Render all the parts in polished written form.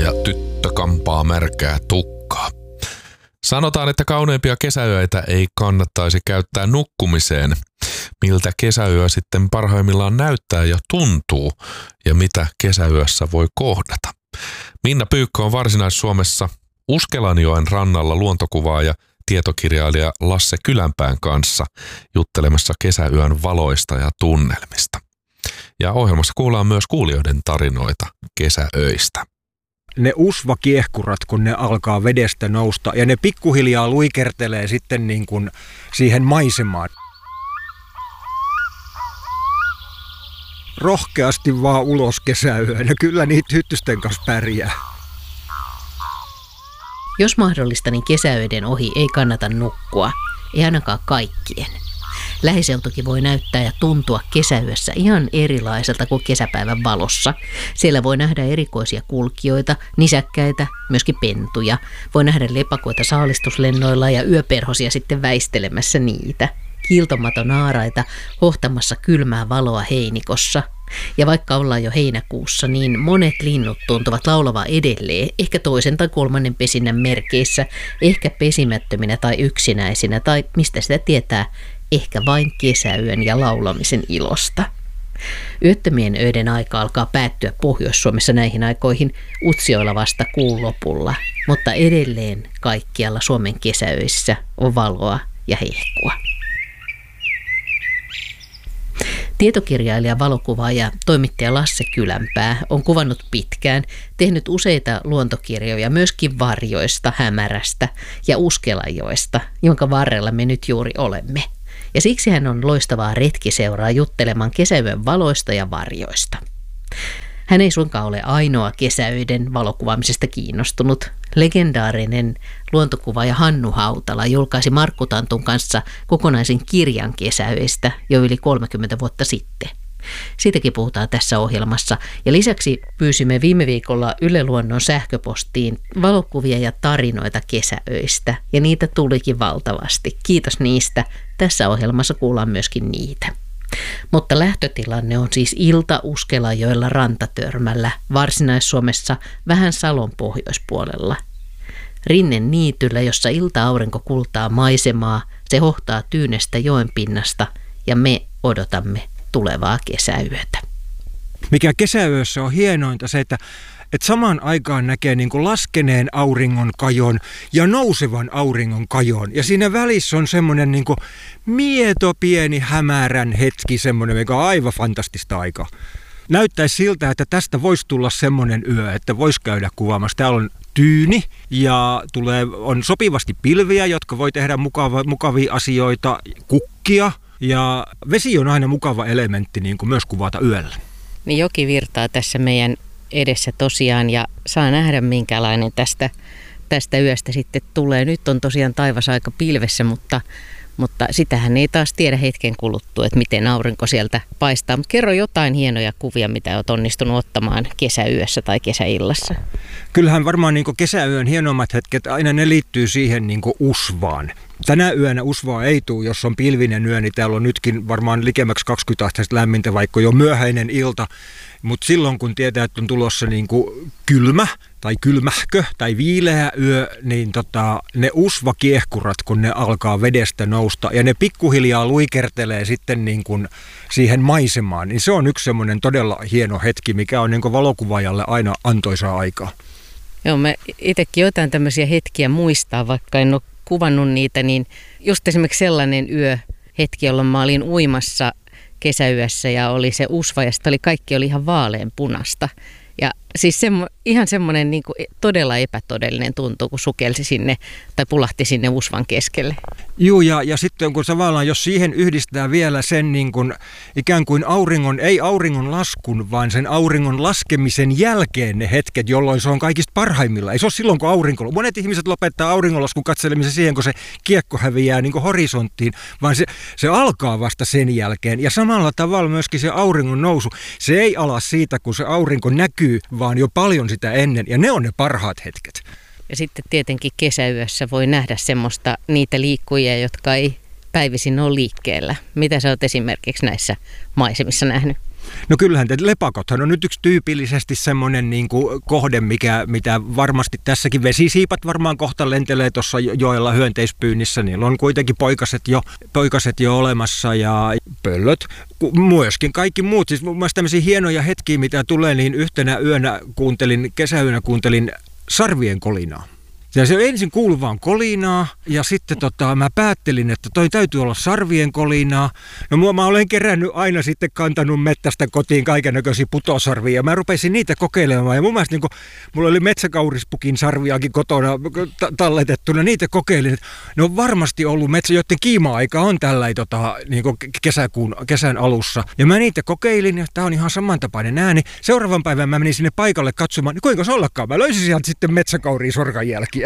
ja tyttö kampaa märkää tukkaa. Sanotaan, että kauneimpia kesäyöitä ei kannattaisi käyttää nukkumiseen. Miltä kesäyö sitten parhaimmillaan näyttää ja tuntuu ja mitä kesäyössä voi kohdata. Minna Pyykkö on Varsinais-Suomessa Uskelanjoen rannalla luontokuvaaja tietokirjailija Lasse Kylänpään kanssa juttelemassa kesäyön valoista ja tunnelmista. Ja ohjelmassa kuullaan myös kuulijoiden tarinoita kesäöistä. Ne usvakiehkurat, kun ne alkaa vedestä nousta ja ne pikkuhiljaa luikertelee sitten niin kuin siihen maisemaan. Rohkeasti vaan ulos kesäyönä. Kyllä niitä hyttysten kanssa pärjää. Jos mahdollista, niin kesäöiden ohi ei kannata nukkua. Ei ainakaan kaikkien. Lähiseutukin voi näyttää ja tuntua kesäyössä ihan erilaiselta kuin kesäpäivän valossa. Siellä voi nähdä erikoisia kulkijoita, nisäkkäitä, myöskin pentuja. Voi nähdä lepakoita saalistuslennoilla ja yöperhosia sitten väistelemässä niitä. Kiiltomatonaaraita hohtamassa kylmää valoa heinikossa. Ja vaikka ollaan jo heinäkuussa, niin monet linnut tuntuvat laulava edelleen, ehkä toisen tai kolmannen pesinnän merkeissä, ehkä pesimättöminä tai yksinäisinä, tai mistä sitä tietää, ehkä vain kesäyön ja laulamisen ilosta. Yöttömien öiden aika alkaa päättyä Pohjois-Suomessa näihin aikoihin Utsjoella vasta kuun lopulla, mutta edelleen kaikkialla Suomen kesäöissä on valoa ja hehkua. Tietokirjailija, valokuvaaja, toimittaja Lasse Kylänpää on kuvannut pitkään, tehnyt useita luontokirjoja myöskin varjoista, hämärästä ja Uskelanjoesta, jonka varrella me nyt juuri olemme. Ja siksi hän on loistavaa retkiseuraa juttelemaan kesäyön valoista ja varjoista. Hän ei suinkaan ole ainoa kesäöiden valokuvaamisesta kiinnostunut. Legendaarinen luontokuvaaja Hannu Hautala julkaisi Markku Tantun kanssa kokonaisen kirjan kesäöistä jo yli 30 vuotta sitten. Siitäkin puhutaan tässä ohjelmassa. Ja lisäksi pyysimme viime viikolla Yle Luonnon sähköpostiin valokuvia ja tarinoita kesäöistä. Ja niitä tulikin valtavasti. Kiitos niistä. Tässä ohjelmassa kuullaan myöskin niitä. Mutta lähtötilanne on siis ilta Uskelanjoella rantatörmällä, Varsinais-Suomessa vähän Salon pohjoispuolella. Rinnen niityllä, jossa ilta-aurinko kultaa maisemaa, se hohtaa tyynestä joen pinnasta ja me odotamme tulevaa kesäyötä. Mikä kesäyössä on hienointa se, että samaan aikaan näkee niin kuin laskeneen auringon kajon ja nousevan auringon kajon. Ja siinä välissä on semmoinen niin kuin mieto pieni hämärän hetki, semmoinen, mikä on aivan fantastista aikaa. Näyttäisi siltä, että tästä voisi tulla semmoinen yö, että voisi käydä kuvaamassa. Täällä on tyyni ja on sopivasti pilviä, jotka voi tehdä mukavia asioita, kukkia. Ja vesi on aina mukava elementti niin kuin myös kuvata yöllä. Niin joki virtaa tässä meidän edessä tosiaan ja saa nähdä minkälainen tästä yöstä sitten tulee. Nyt on tosiaan taivas aika pilvessä, mutta sitähän ei taas tiedä hetken kuluttua, että miten aurinko sieltä paistaa. Mutta kerro jotain hienoja kuvia, mitä olet onnistunut ottamaan kesäyössä tai kesäillassa. Kyllähän varmaan niin kuin kesäyön hienommat hetket, aina ne liittyy siihen niin kuin usvaan. Tänä yönä usvaa ei tule, jos on pilvinen yö, niin täällä on nytkin varmaan likemmäksi 20 astetta lämmintä, vaikka jo myöhäinen ilta. Mutta silloin kun tietää, että on tulossa niin kuin kylmä tai kylmähkö tai viileä yö, niin ne usvakiehkurat, kun ne alkaa vedestä nousta ja ne pikkuhiljaa luikertelee sitten niin kuin siihen maisemaan, niin se on yksi semmoinen todella hieno hetki, mikä on niin kuin valokuvaajalle aina antoisaa aikaa. Joo, mä itsekin jotain tämmöisiä hetkiä muistaa, vaikka en ole kuvannut niitä, niin just esimerkiksi sellainen hetki, jolloin mä olin uimassa kesäyössä ja oli se usva ja kaikki oli ihan vaaleanpunasta. Ja siis ihan semmoinen niin kuin todella epätodellinen tuntuu, kun sukelsi sinne tai pulahti sinne usvan keskelle. Joo, ja sitten kun tavallaan, jos siihen yhdistää vielä sen niin kuin, ikään kuin ei auringon laskun, vaan sen auringon laskemisen jälkeen ne hetket, jolloin se on kaikista parhaimmillaan. Ei se ole silloin, kun aurinko. Monet ihmiset lopettaa auringonlaskun katselemisen siihen, kun se kiekko häviää niin kuin horisonttiin, vaan se alkaa vasta sen jälkeen. Ja samalla tavalla myöskin se auringon nousu, se ei ala siitä, kun se aurinko näkyy, vaan jo paljon sitä ennen. Ja ne on ne parhaat hetket. Ja sitten tietenkin kesäyössä voi nähdä niitä liikkujia, jotka ei päivisin ole liikkeellä. Mitä sä oot esimerkiksi näissä maisemissa nähnyt? No kyllähän lepakothan on nyt yksi tyypillisesti semmoinen niin kuin kohde, mitä varmasti tässäkin vesisiipat varmaan kohta lentelee tuossa joella hyönteispyynnissä. Niillä on kuitenkin poikaset jo olemassa ja pöllöt. Myöskin kaikki muut. Siis mun mielestä tämmöisiä hienoja hetkiä, mitä tulee, niin yhtenä kesäyönä kuuntelin sarvien kolinaa. Ja se ensin kuului vaan kolinaa ja sitten mä päättelin, että toi täytyy olla sarvien kolinaa. No mä olen kerännyt aina sitten kantanut mettästä kotiin kaikennäköisiä putosarvia ja mä rupesin niitä kokeilemaan. Ja mun mielestä niin mulla oli metsäkaurispukin sarviakin kotona talletettuna, niitä kokeilin. Ne on varmasti ollut joiden kiima-aika on tällainen niin kesän alussa. Ja mä niitä kokeilin ja tää on ihan samantapainen ääni. Seuraavan päivän mä menin sinne paikalle katsomaan, niin kuinka se ollakaan. Mä löysin sieltä sitten metsäkauria sorkanjälkiä.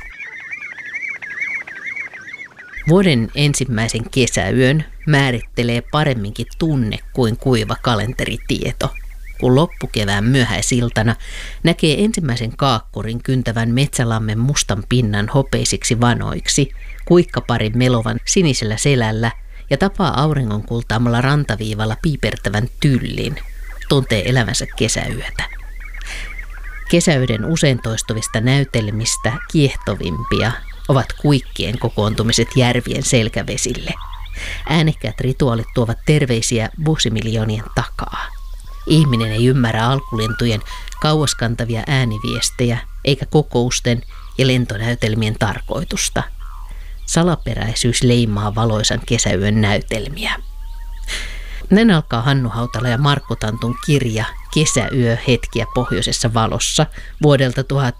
Vuoden ensimmäisen kesäyön määrittelee paremminkin tunne kuin kuiva kalenteritieto, kun loppukevään myöhäisiltana näkee ensimmäisen kaakkurin kyntävän metsälammen mustan pinnan hopeisiksi vanoiksi, kuikkaparin melovan sinisellä selällä ja tapaa auringon kultaamalla rantaviivalla piipertävän tyllin, tuntee elämänsä kesäyötä. Kesäyöden usein toistuvista näytelmistä kiehtovimpia ovat kuikkien kokoontumiset järvien selkävesille. Äänekkäät rituaalit tuovat terveisiä vuosimiljoonien takaa. Ihminen ei ymmärrä alkulintujen kauaskantavia ääniviestejä eikä kokousten ja lentonäytelmien tarkoitusta. Salaperäisyys leimaa valoisan kesäyön näytelmiä. Näin alkaa Hannu Hautala ja Markku Tantun kirja Kesäyö hetkiä pohjoisessa valossa vuodelta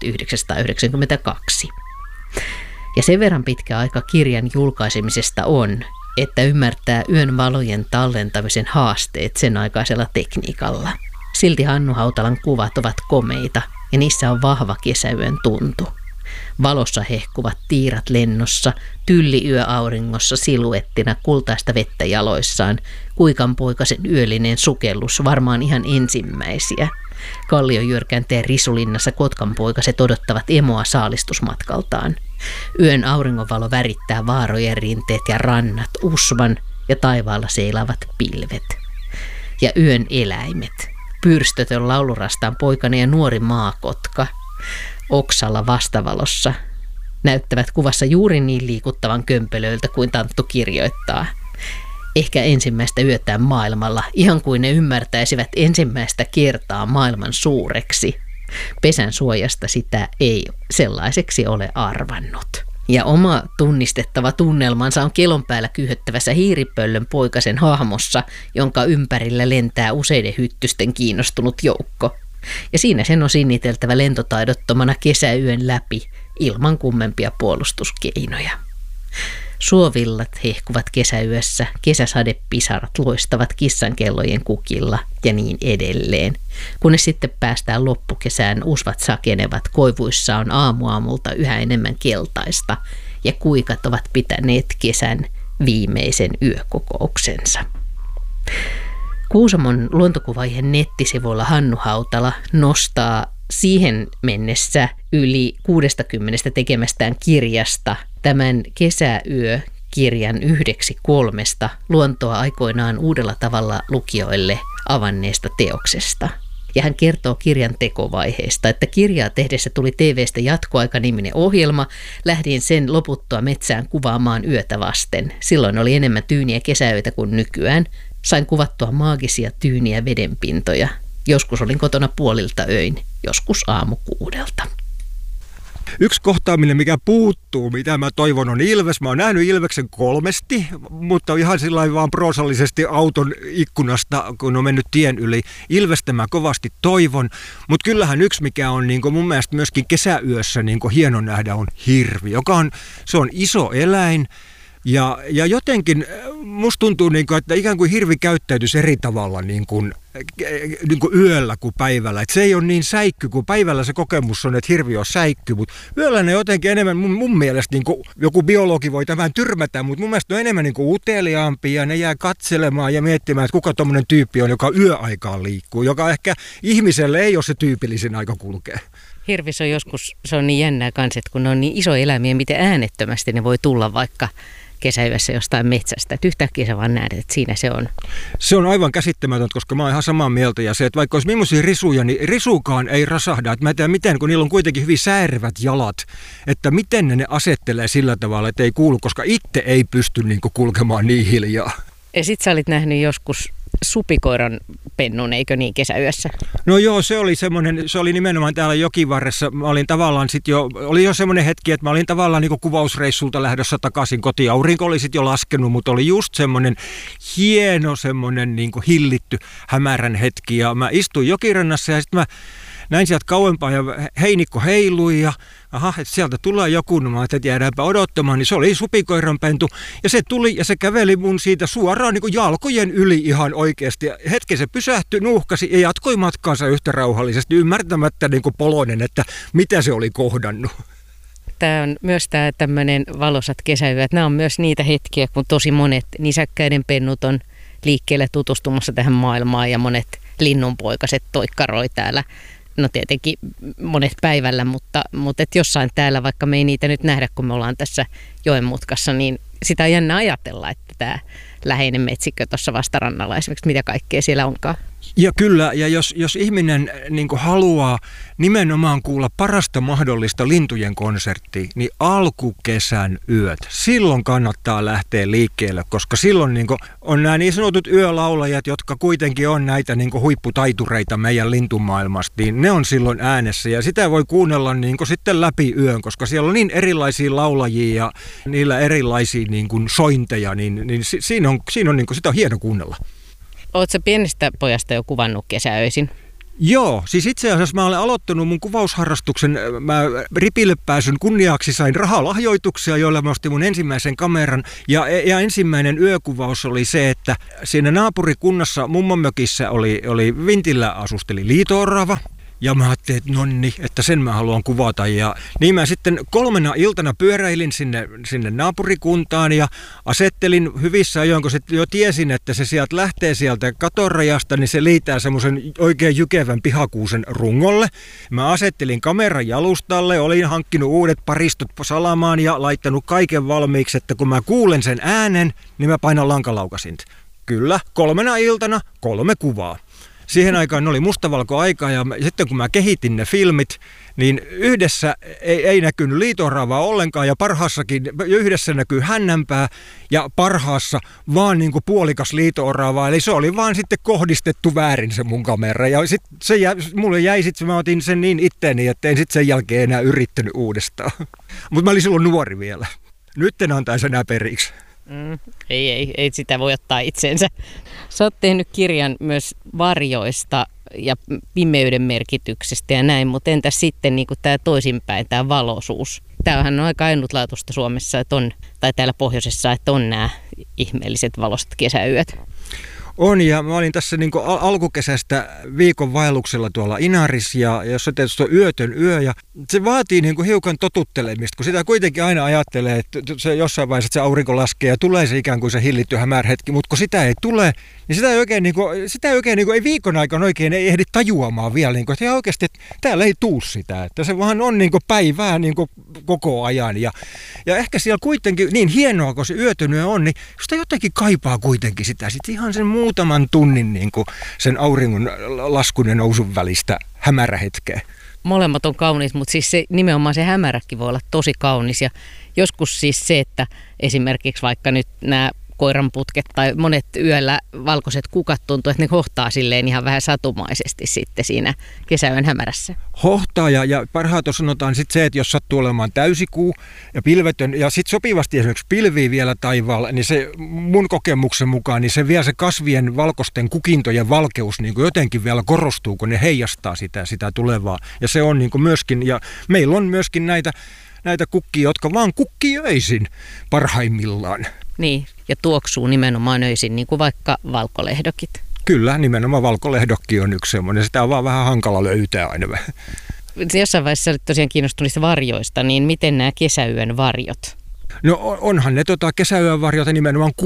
1992. Ja sen verran pitkä aika kirjan julkaisemisesta on, että ymmärtää yön valojen tallentamisen haasteet sen aikaisella tekniikalla. Silti Hannu Hautalan kuvat ovat komeita ja niissä on vahva kesäyön tuntu. Valossa hehkuvat tiirat lennossa, tylli yöauringossa siluettina kultaista vettä jaloissaan, kuikanpoikasen yöllinen sukellus varmaan ihan ensimmäisiä. Kalliojyrkänteen risulinnassa kotkanpoikaset odottavat emoa saalistusmatkaltaan. Yön auringonvalo värittää vaarojen rinteet ja rannat, usvan ja taivaalla seilaavat pilvet. Ja yön eläimet, pyrstötön laulurastaan poikainen ja nuori maakotka, oksalla vastavalossa, näyttävät kuvassa juuri niin liikuttavan kömpelöiltä kuin Tanttu kirjoittaa. Ehkä ensimmäistä yötään maailmalla, ihan kuin ne ymmärtäisivät ensimmäistä kertaa maailman suureksi. Pesän suojasta sitä ei sellaiseksi ole arvannut. Ja oma tunnistettava tunnelmansa on kelon päällä kyhöttävässä hiiripöllön poikasen hahmossa, jonka ympärillä lentää useiden hyttysten kiinnostunut joukko. Ja siinä sen on sinniteltävä lentotaidottomana kesäyön läpi ilman kummempia puolustuskeinoja. Suovillat hehkuvat kesäyössä, kesäsadepisarat loistavat kissankellojen kukilla ja niin edelleen. Kunnes sitten päästään loppukesään, usvat sakenevat, koivuissa on aamuaamulta yhä enemmän keltaista ja kuikat ovat pitäneet kesän viimeisen yökokouksensa. Kuusamon luontokuvaiheen nettisivuilla Hannu Hautala nostaa siihen mennessä yli 60 tekemästään kirjasta tämän kesäyökirjan 1/3 luontoa aikoinaan uudella tavalla lukijoille avanneesta teoksesta. Ja hän kertoo kirjan tekovaiheesta, että kirjaa tehdessä tuli TV:stä Jatkoaika-niminen ohjelma. Lähdin sen loputtua metsään kuvaamaan yötä vasten. Silloin oli enemmän tyyniä kesäyötä kuin nykyään. Sain kuvattua maagisia tyyniä vedenpintoja. Joskus olin kotona puolilta öin, joskus aamu 6. Yksi kohtaaminen, mikä puuttuu, mitä mä toivon, on ilves. Mä oon nähnyt ilveksen 3, mutta ihan sillä vaan proosallisesti auton ikkunasta, kun on mennyt tien yli. Ilvestä mä kovasti toivon, mutta kyllähän yksi, mikä on niin mun mielestä myöskin kesäyössä niin hieno nähdä, on hirvi, se on iso eläin. Ja jotenkin musta tuntuu, että ikään kuin hirvi käyttäytyisi eri tavalla niin kuin yöllä kuin päivällä. Et se ei ole niin säikky, kun päivällä se kokemus on, että hirvi on säikky, mutta yöllä ne jotenkin enemmän mun mielestä, niin kuin joku biologi voi tämän tyrmätä, mutta mun mielestä ne on enemmän niin kuin uteliaampia ja ne jää katselemaan ja miettimään, että kuka tommonen tyyppi on, joka yöaikaan liikkuu, joka ehkä ihmiselle ei ole se tyypillisin aika kulkea. Hirvis on joskus, se on niin jännää kanssa, että kun ne on niin iso eläimiä, miten äänettömästi ne voi tulla vaikka kesäyössä jostain metsästä. Että yhtäkkiä sä vaan näet, että siinä se on. Se on aivan käsittämätöntä, koska mä oon ihan samaa mieltä ja se, että vaikka olisi millaisia risuja, niin risukaan ei rasahda. Että mä en tiedä miten, kun niillä on kuitenkin hyvin säärevät jalat, että miten ne asettelee sillä tavalla, että ei kuulu, koska itse ei pysty niin kuin kulkemaan niin hiljaa. Ja sit sä olit nähnyt joskus supikoiran pennun, eikö niin, kesäyössä? No joo, se oli nimenomaan täällä jokivarressa. Mä olin tavallaan oli jo semmoinen hetki, että mä olin tavallaan niin kuin kuvausreissulta lähdössä takaisin kotiin. Aurinko oli sitten jo laskenut, mutta oli just semmoinen hieno, semmoinen niin kuin hillitty hämärän hetki. Ja mä istuin jokirannassa ja sitten mä näin sieltä kauempaa ja heinikko heilui ja että sieltä tulee joku, no mä ajattelin, että jäädäänpä odottamaan, niin se oli supikoiranpentu ja se tuli ja se käveli mun siitä suoraan niin kuin jalkojen yli ihan oikeasti. Ja hetken se pysähtyi, nuuhkasi ja jatkoi matkaansa yhtä rauhallisesti ymmärtämättä niin kuin poloinen, että mitä se oli kohdannut. Tämä on myös tämä tämmöinen valosat kesäyöt. Nämä on myös niitä hetkiä, kun tosi monet nisäkkäiden pennut on liikkeelle tutustumassa tähän maailmaan ja monet linnunpoikaset toikkaroi täällä. No tietenkin monet päivällä, mutta et jossain täällä, vaikka me ei niitä nyt nähdä, kun me ollaan tässä joen mutkassa, niin sitä on jännä ajatella, että tämä läheinen metsikö tuossa vastarannalla esimerkiksi, mitä kaikkea siellä onkaan. Ja kyllä, ja jos ihminen niin kuin haluaa nimenomaan kuulla parasta mahdollista lintujen konserttia, niin alkukesän yöt, silloin kannattaa lähteä liikkeelle, koska silloin niin kuin on nämä niin sanotut yölaulajat, jotka kuitenkin on näitä niin kuin huipputaitureita meidän lintumaailmasta, niin ne on silloin äänessä ja sitä voi kuunnella niin kuin sitten läpi yön, koska siellä on niin erilaisia laulajia ja niillä erilaisia niin kuin sointeja, niin siinä on niin kuin, sitä on hieno kuunnella. Oletko pienestä pojasta jo kuvannut kesäöisin? Joo, siis itse asiassa mä olen aloittanut mun kuvausharrastuksen. Mä ripille pääsyn kunniaksi sain rahalahjoituksia, joilla mä ostin mun ensimmäisen kameran. Ja ensimmäinen yökuvaus oli se, että siinä naapurikunnassa mummonmökissä oli vintillä asusteli liito-orava. Ja mä ajattelin, että nonni, että sen mä haluan kuvata. Ja niin mä sitten 3 iltana pyöräilin sinne naapurikuntaan ja asettelin hyvissä ajoin, kun jo tiesin, että se sieltä lähtee sieltä katorajasta, niin se liitää semmoisen oikein jykevän pihakuusen rungolle. Mä asettelin kameran jalustalle, olin hankkinut uudet paristot salamaan ja laittanut kaiken valmiiksi, että kun mä kuulen sen äänen, niin mä painan lankalaukasinta. Kyllä, 3 iltana 3 kuvaa. Siihen aikaan oli mustavalkoaikaa ja sitten kun mä kehitin ne filmit, niin yhdessä ei näkynyt liito-oravaa ollenkaan ja parhaassakin yhdessä näkyy hännänpää ja parhaassa vaan niin kuin puolikas liito-oravaa. Eli se oli vaan sitten kohdistettu väärin se mun kamera ja mulle jäi sitten, mä otin sen niin itteeni, että en sitten sen jälkeen enää yrittänyt uudestaan. Mutta mä olin silloin nuori vielä. Nyt en antaisi enää periksi. Ei sitä voi ottaa itseensä. Sä oot tehnyt kirjan myös varjoista ja pimeyden merkityksestä ja näin, mutta entäs sitten niin tämä toisinpäin, tämä valoisuus? Tämähän on aika ainutlaatuista Suomessa, että on, tai täällä pohjoisessa, että on nämä ihmeelliset valosat kesäyöt. On, ja mä olin tässä niin kuin alkukesästä viikon vaelluksella tuolla Inarissa, ja jossa tietysti on yötön yö, ja se vaatii niin kuin hiukan totuttelemista, kun sitä kuitenkin aina ajattelee, että se jossain vaiheessa se aurinko laskee, ja tulee se ikään kuin se hillitty hämärhetki, mutta kun sitä ei tule, niin sitä ei viikon aikana oikein ei ehdi tajuamaan vielä, niin kuin, että ihan oikeasti että täällä ei tuu sitä, että se vaan on niin kuin päivää niin kuin koko ajan, ja ehkä siellä kuitenkin niin hienoa, kun se yötön yö on, niin sitä jotenkin kaipaa kuitenkin sitä, sitten ihan sen muutaman tunnin niin kuin sen auringon laskun ja nousun välistä hämärähetkeä. Molemmat on kauniit, mutta siis nimenomaan se hämäräkin voi olla tosi kaunis. Ja joskus siis se, että esimerkiksi vaikka nyt nämä koiranputket tai monet yöllä valkoiset kukat tuntuu, että ne hohtaa silleen ihan vähän satumaisesti sitten siinä kesäyön hämärässä. Hohtaa ja parhaat sanotaan sitten se, että jos sattuu olemaan täysikuu ja pilvetön ja sitten sopivasti esimerkiksi pilviä vielä taivaalla, niin se mun kokemuksen mukaan, niin se vielä se kasvien valkoisten kukintojen valkeus niin kuin jotenkin vielä korostuu, kun ne heijastaa sitä tulevaa. Ja se on niin kuin myöskin, ja meillä on myöskin näitä kukkia, jotka vaan kukkii öisin parhaimmillaan. Niin, ja tuoksuu nimenomaan öisin, niin kuin vaikka valkolehdokit. Kyllä, nimenomaan valkolehdokki on yksi semmoinen. Sitä on vaan vähän hankala löytää aina. Jossain vaiheessa olet tosiaan kiinnostunut niistä varjoista, niin miten nämä kesäyön varjot? No onhan ne kesäyön varjot nimenomaan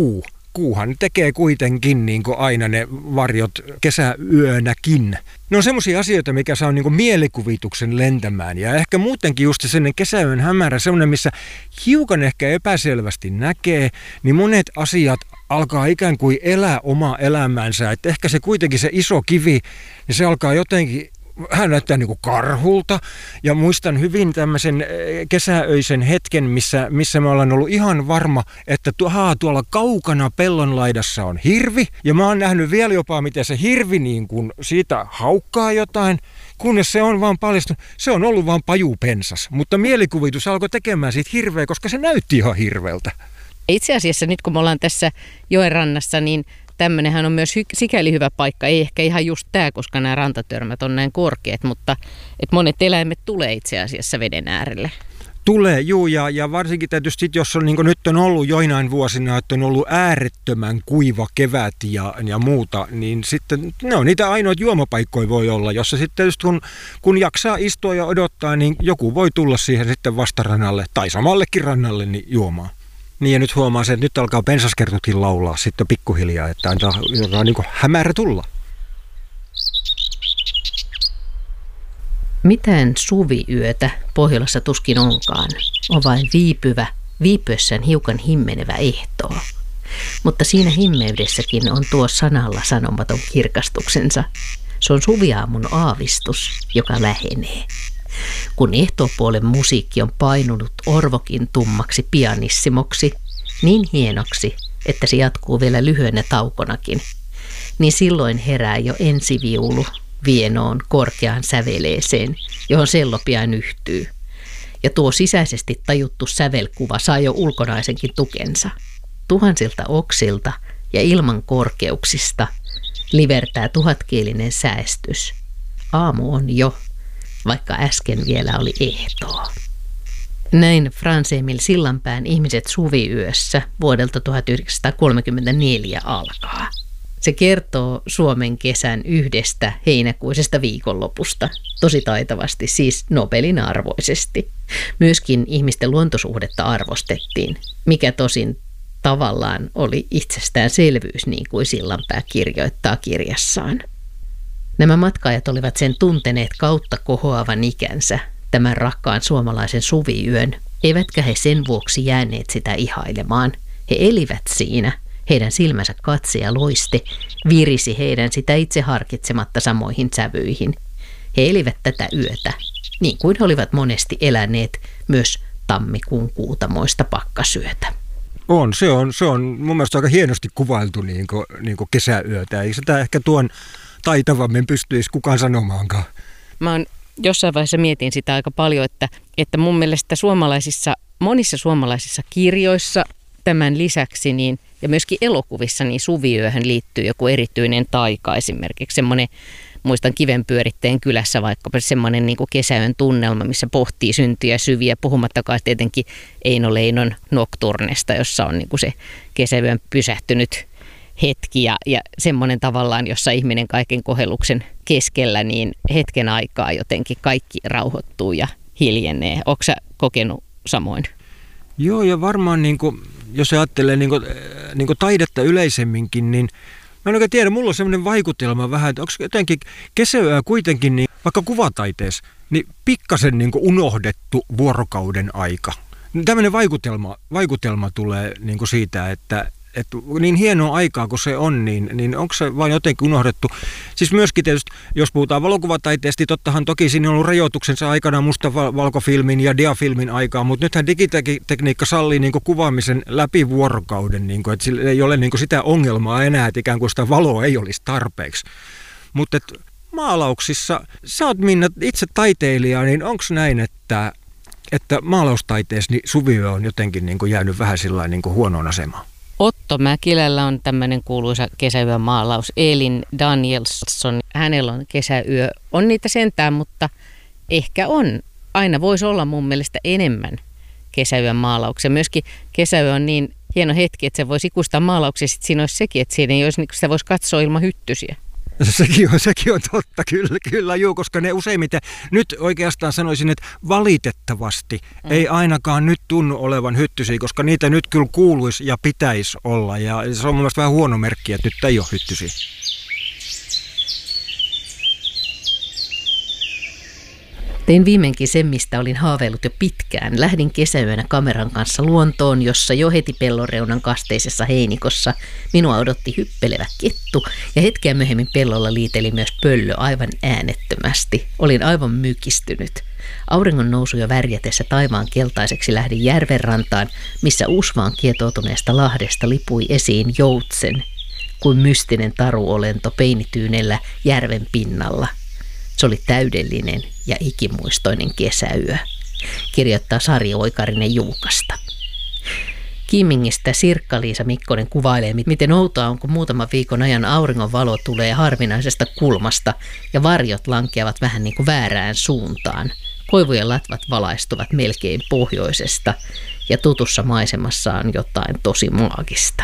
kuuhan tekee kuitenkin niin kuin aina ne varjot kesäyönäkin. Ne on semmoisia asioita, mikä saa niin kuin mielikuvituksen lentämään. Ja ehkä muutenkin just sellainen kesäyön hämärä, semmoinen, missä hiukan ehkä epäselvästi näkee, niin monet asiat alkaa ikään kuin elää omaa elämäänsä. Että ehkä se kuitenkin se iso kivi, niin se alkaa jotenkin hän näyttää niin kuin karhulta, ja muistan hyvin tämmöisen kesäöisen hetken, missä mä olen ollut ihan varma, että tuolla kaukana pellon laidassa on hirvi, ja mä oon nähnyt vielä jopa, miten se hirvi niin kuin siitä haukkaa jotain, kunnes se on vaan paljastunut, se on ollut vaan pajupensas, mutta mielikuvitus alkoi tekemään siitä hirveä, koska se näytti ihan hirveältä. Itse asiassa nyt kun me ollaan tässä joen rannassa, niin tämmöinenhän on myös sikäli hyvä paikka, ei ehkä ihan just tämä, koska nämä rantatörmät on näin korkeat, mutta että monet eläimet tulee itse asiassa veden äärelle. Tulee, juu, ja varsinkin tietysti jos on, niin kuin nyt on ollut joinain vuosina, että on ollut äärettömän kuiva kevät ja muuta, niin sitten niitä ainoita juomapaikkoja voi olla, jossa sitten tietysti kun jaksaa istua ja odottaa, niin joku voi tulla siihen sitten vastarannalle tai samallekin rannalle niin juomaan. Niin ja nyt huomaa se, että nyt alkaa pensaskertutkin laulaa sitten pikkuhiljaa, että antaa niin kuin hämärä tulla. Mitään suviyötä Pohjolassa tuskin onkaan, on vain viipyessään hiukan himmenevä ehtoo. Mutta siinä himmeydessäkin on tuo sanalla sanomaton kirkastuksensa. Se on suviaamun aavistus, joka lähenee. Kun ehtoopuolen musiikki on painunut orvokin tummaksi pianissimoksi, niin hienoksi, että se jatkuu vielä lyhyenä taukonakin, niin silloin herää jo ensiviulu vienoon korkeaan säveleeseen, johon sello pian yhtyy. Ja tuo sisäisesti tajuttu sävelkuva saa jo ulkonaisenkin tukensa. Tuhansilta oksilta ja ilman korkeuksista livertää tuhatkielinen säestys. Aamu on jo, vaikka äsken vielä oli ehtoo. Näin Frans Emil Sillanpään Ihmiset suviyössä vuodelta 1934 alkaa. Se kertoo Suomen kesän yhdestä heinäkuisesta viikonlopusta, tosi taitavasti, siis Nobelin arvoisesti. Myöskin ihmisten luontosuhdetta arvostettiin, mikä tosin tavallaan oli itsestäänselvyys, niin kuin Sillanpää kirjoittaa kirjassaan. Nämä matkaajat olivat sen tunteneet kautta kohoavan ikänsä, tämän rakkaan suomalaisen suviyön, eivätkä he sen vuoksi jääneet sitä ihailemaan. He elivät siinä, heidän silmänsä katse ja loiste virisi heidän sitä itse harkitsematta samoihin sävyihin. He elivät tätä yötä, niin kuin he olivat monesti eläneet myös tammikuun kuutamoista pakkasyötä. Se on mun mielestä aika hienosti kuvailtu niin kuin kesäyötä. Ei sitä ehkä tuon taitavammin pystyisi kukaan sanomaankaan. Mä oon jossain vaiheessa mietin sitä aika paljon, että mun mielestä monissa suomalaisissa kirjoissa tämän lisäksi ja myöskin elokuvissa niin suviyöhön liittyy joku erityinen taika, esimerkiksi semmoinen, muistan Kivenpyöritteen kylässä vaikkapa semmoinen niin kuin kesäyön tunnelma, missä pohtii syntyjä syviä, puhumattakaan tietenkin Eino Leinon Nocturnesta, jossa on niin kuin se kesäyön pysähtynyt hetki ja semmoinen tavallaan, jossa ihminen kaiken kohelluksen keskellä niin hetken aikaa jotenkin kaikki rauhoittuu ja hiljenee. Ootko sä kokenut samoin? Joo, ja varmaan niin kuin, jos ajattelee niin kuin taidetta yleisemminkin, niin mä en oikein tiedä, mulla on semmoinen vaikutelma vähän, että onko jotenkin kesäyö kuitenkin, niin, vaikka kuvataiteessa, niin pikkasen niin kuin unohdettu vuorokauden aika. Tämmöinen vaikutelma tulee niin kuin siitä, että niin hienoa aikaa kuin se on, niin onko se vain jotenkin unohdettu? Siis myöskin tietysti, jos puhutaan valokuvataiteesta, tottahan toki siinä on ollut rajoituksensa aikana mustavalkofilmin ja diafilmin aikaa, mutta nythän digitekniikka sallii niin kuin kuvaamisen läpi vuorokauden, niin kuin, että sillä ei ole niin kuin sitä ongelmaa enää, että ikään kuin sitä valoa ei olisi tarpeeksi. Mutta maalauksissa, sä oot Minna itse taiteilija, niin onko näin, että maalaustaiteessa niin suviyö on jotenkin niin kuin jäänyt vähän sillain niin kuin huonoon asemaan? Otto Mäkilällä on tämmöinen kuuluisa kesäyön maalaus. Elin Danielsson, hänellä on kesäyö. On niitä sentään, mutta ehkä on. Aina voisi olla mun mielestä enemmän kesäyön maalauksia. Myöskin kesäyö on niin hieno hetki, että se voisi ikuistaa maalauksia. Sitten siinä olisi sekin, että siinä ei olisi, sitä voisi katsoa ilman hyttysiä. Sekin on totta, kyllä juu, koska ne useimmiten, nyt oikeastaan sanoisin, että valitettavasti ei ainakaan nyt tunnu olevan hyttysiä, koska niitä nyt kyllä kuuluisi ja pitäisi olla. Ja se on mun mielestä vähän huono merkki, että nyt ei ole hyttysiä. Tein viimeinkin sen, mistä olin haaveillut jo pitkään. Lähdin kesäyönä kameran kanssa luontoon, jossa jo heti pellonreunan kasteisessa heinikossa minua odotti hyppelevä kettu ja hetkeä myöhemmin pellolla liiteli myös pöllö aivan äänettömästi. Olin aivan mykistynyt. Auringon nousu jo värjätessä taivaan keltaiseksi lähdin järven rantaan, missä usvaan kietoutuneesta lahdesta lipui esiin joutsen, kuin mystinen taruolento peinityynellä järven pinnalla. Se oli täydellinen ja ikimuistoinen kesäyö, kirjoittaa Sari Oikarinen Juukasta. Kiimingistä Sirkka-Liisa Mikkonen kuvailee, miten outoa on, kun muutaman viikon ajan auringon valo tulee harvinaisesta kulmasta ja varjot lankeavat vähän niin kuin väärään suuntaan. Koivujen latvat valaistuvat melkein pohjoisesta ja tutussa maisemassa on jotain tosi maagista.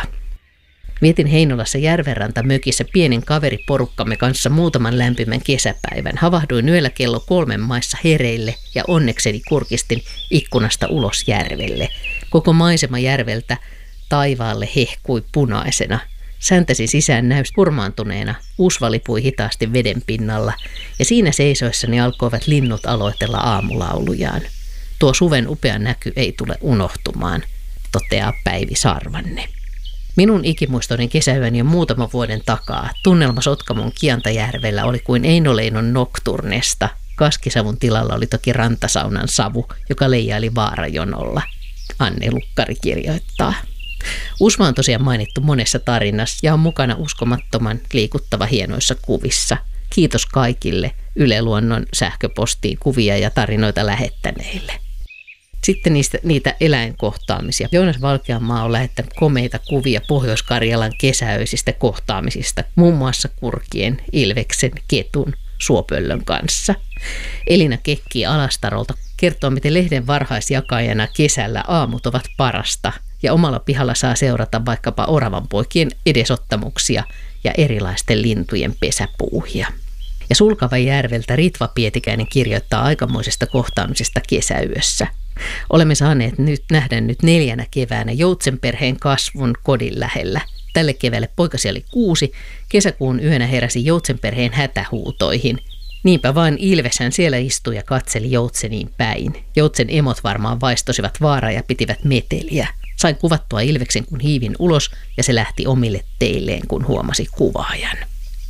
Vietin Heinolassa järvenrantamökissä pienen kaveriporukkamme kanssa muutaman lämpimän kesäpäivän. Havahduin yöllä kello 3 maissa hereille ja onnekseni kurkistin ikkunasta ulos järvelle. Koko maisema järveltä taivaalle hehkui punaisena. Säntäsin sisään näystä kurmaantuneena, usva lipui hitaasti veden pinnalla ja siinä seisoissani alkoivat linnut aloitella aamulaulujaan. Tuo suven upea näky ei tule unohtumaan, toteaa Päivi Sarvanne. Minun ikimuistoinen kesäyöni on muutaman vuoden takaa. Tunnelma Sotkamon Kiantajärvellä oli kuin Eino Leinon Nocturnesta. Kaskisavun tilalla oli toki rantasaunan savu, joka leijaili vaarajonolla. Anne Lukkari kirjoittaa. Usva on tosiaan mainittu monessa tarinassa ja on mukana uskomattoman liikuttava hienoissa kuvissa. Kiitos kaikille Yle Luonnon sähköpostiin kuvia ja tarinoita lähettäneille. Sitten niitä eläinkohtaamisia. Joonas Valkeamaa on lähettänyt komeita kuvia Pohjois-Karjalan kesäöisistä kohtaamisista, muun muassa kurkien, ilveksen, ketun, suopöllön kanssa. Elina Kekki Alastarolta kertoo, miten lehden varhaisjakajana kesällä aamut ovat parasta ja omalla pihalla saa seurata vaikkapa oravanpoikien edesottamuksia ja erilaisten lintujen pesäpuuhia. Ja Sulkavajärveltä Ritva Pietikäinen kirjoittaa aikamoisesta kohtaamisesta kesäyössä. Olemme saaneet nähdä nyt 4. keväänä joutsenperheen kasvun kodin lähellä. Tälle keväälle poikasi oli 6. Kesäkuun yönä heräsi joutsenperheen hätähuutoihin. Niinpä vain Ilveshän siellä istui ja katseli joutseniin päin. Joutsen emot varmaan vaistosivat vaaraa ja pitivät meteliä. Sain kuvattua Ilveksen, kun hiivin ulos ja se lähti omille teilleen, kun huomasi kuvaajan.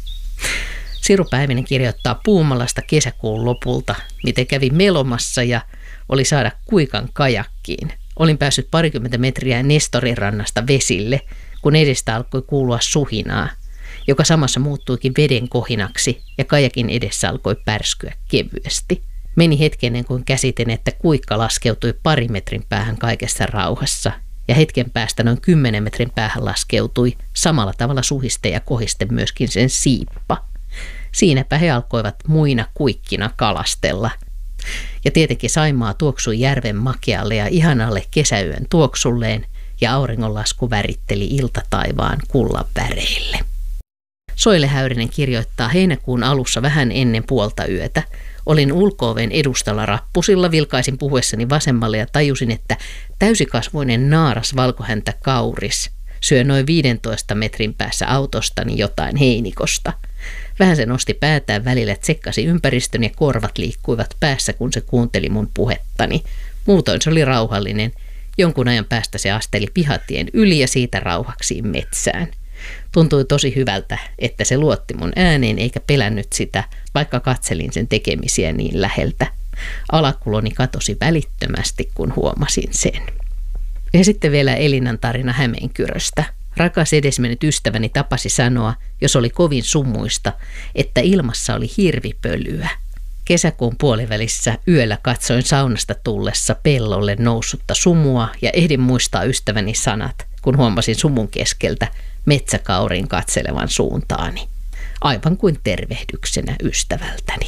Siru Päivinen kirjoittaa Puumalasta kesäkuun lopulta, miten kävi melomassa ja oli saada kuikan kajakkiin. Olin päässyt 20 metriä Nestorin rannasta vesille, kun edestä alkoi kuulua suhinaa, joka samassa muuttuikin veden kohinaksi ja kajakin edessä alkoi pärskyä kevyesti. Meni hetken ennen kuin käsitin, että kuikka laskeutui 2 metrin päähän kaikessa rauhassa ja hetken päästä noin 10 metrin päähän laskeutui samalla tavalla suhiste ja kohiste myöskin sen siippa. Siinäpä he alkoivat muina kuikkina kalastella. Ja tietenkin Saimaa tuoksui järven makealle ja ihanalle kesäyön tuoksulleen ja auringonlasku väritteli iltataivaan kullan väreille. Soile Häyrinen kirjoittaa heinäkuun alussa vähän ennen puolta yötä. Olin ulko-oven edustalla rappusilla, vilkaisin puhuessani vasemmalle ja tajusin, että täysikasvoinen naaras valkohäntä kauris syö noin 15 metrin päässä autostani jotain heinikosta. Vähän se nosti päätään välillä, tsekkasi ympäristön ja korvat liikkuivat päässä, kun se kuunteli mun puhettani. Muutoin se oli rauhallinen. Jonkun ajan päästä se asteli pihatien yli ja siitä rauhaksiin metsään. Tuntui tosi hyvältä, että se luotti mun ääneen eikä pelännyt sitä, vaikka katselin sen tekemisiä niin läheltä. Alakuloni katosi välittömästi, kun huomasin sen. Ja sitten vielä Elinan tarina Hämeenkyröstä. Rakas edesmennyt ystäväni tapasi sanoa, jos oli kovin sumuista, että ilmassa oli hirvipölyä. Kesäkuun puolivälissä yöllä katsoin saunasta tullessa pellolle noussutta sumua ja ehdin muistaa ystäväni sanat, kun huomasin sumun keskeltä metsäkaurin katselevan suuntaani. Aivan kuin tervehdyksenä ystävältäni.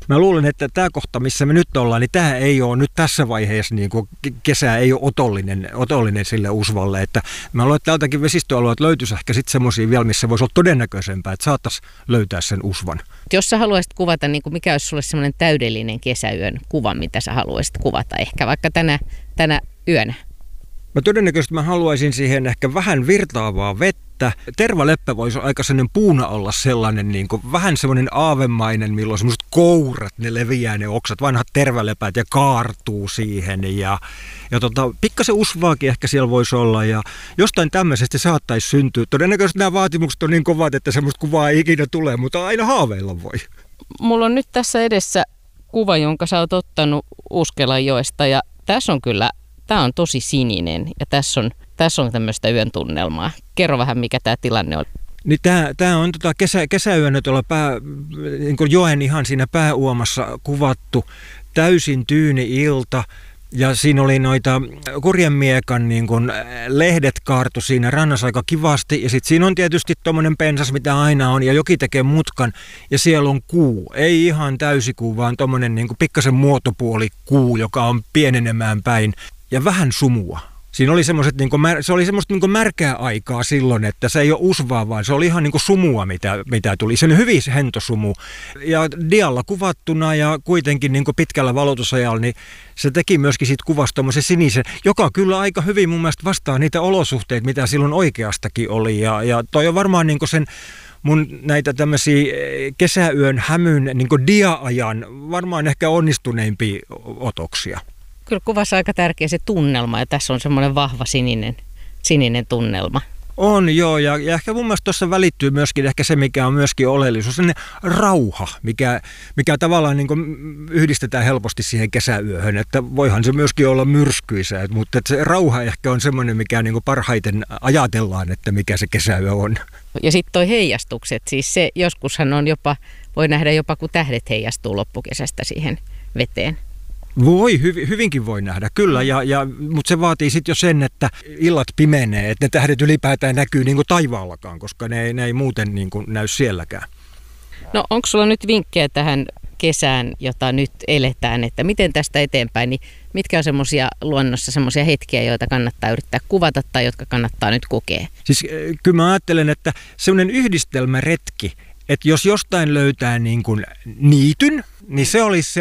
Mä luulen, että tämä kohta, missä me nyt ollaan, niin tämä ei ole nyt tässä vaiheessa, niin kuin kesä ei ole otollinen sille usvalle. Että mä luulen, että täältäkin vesistöalueelta löytyisi ehkä sitten semmoisia vielä, missä voisi olla todennäköisempää, että saattaisi löytää sen usvan. Jos sä haluaisit kuvata, niin kuin mikä olisi sulle semmoinen täydellinen kesäyön kuva, mitä sä haluaisit kuvata, ehkä vaikka tänä yönä? Todennäköisesti mä haluaisin siihen ehkä vähän virtaavaa vettä. Tervaleppä voisi aika sellainen puuna olla sellainen, niin kuin, vähän semmoinen aavemainen, milloin semmoiset kourat, ne leviää ne oksat, vanhat tervalepät ja kaartuu siihen. Ja pikkasen usvaakin ehkä siellä voisi olla ja jostain tämmöisestä saattaisi syntyä. Todennäköisesti nämä vaatimukset on niin kovat, että semmoista kuvaa ei ikinä tule, mutta aina haaveilla voi. Mulla on nyt tässä edessä kuva, jonka sä oot ottanut Uskelanjoesta ja tässä on kyllä, tää on tosi sininen ja tässä on tämmöistä yön tunnelmaa. Kerro vähän, mikä tämä tilanne on. Niin tämä on kesäyönä tuolla niin kuin joen ihan siinä pääuomassa kuvattu, täysin tyyni ilta. Ja siinä oli noita kurjenmiekan niin kun lehdet kaartu siinä rannassa aika kivasti. Ja sitten siinä on tietysti tuommoinen pensas, mitä aina on, ja joki tekee mutkan. Ja siellä on kuu, ei ihan täysikuu, vaan tuommoinen niin pikkasen muotopuoli kuu, joka on pienenemään päin. Ja vähän sumua. Siinä oli se oli semmoista märkää aikaa silloin, että se ei ole usvaa, vaan se oli ihan sumua, mitä tuli. Se oli hyvin hentosumu. Ja dialla kuvattuna ja kuitenkin pitkällä valotusajalla, niin se teki myöskin siitä kuvasta tommoisen sinisen, joka kyllä aika hyvin mun mielestä vastaa niitä olosuhteita, mitä silloin oikeastakin oli. Ja toi on varmaan sen mun näitä tämmöisiä kesäyön hämyn dia-ajan varmaan ehkä onnistuneimpia otoksia. Kyllä kuvassa aika tärkeä se tunnelma ja tässä on semmoinen vahva sininen tunnelma. On joo ja ehkä mun mielestä tuossa välittyy myöskin ehkä se, mikä on myöskin oleellisuus, sellainen rauha, mikä tavallaan yhdistetään helposti siihen kesäyöhön, että voihan se myöskin olla myrskyisä, mutta se rauha ehkä on semmoinen, mikä parhaiten ajatellaan, että mikä se kesäyö on. Ja sitten toi heijastukset, siis se joskushan on voi nähdä jopa kun tähdet heijastuu loppukesästä siihen veteen. Hyvinkin voi nähdä, kyllä, mutta se vaatii sitten jo sen, että illat pimenee, että ne tähdet ylipäätään näkyy taivaallakaan, koska ne ei muuten näy sielläkään. No onko sulla nyt vinkkejä tähän kesään, jota nyt eletään, että miten tästä eteenpäin, niin mitkä on semmoisia luonnossa semmoisia hetkiä, joita kannattaa yrittää kuvata tai jotka kannattaa nyt kokea? Siis kyllä mä ajattelen, että semmoinen yhdistelmäretki, että jos jostain löytää niityn, niin se olisi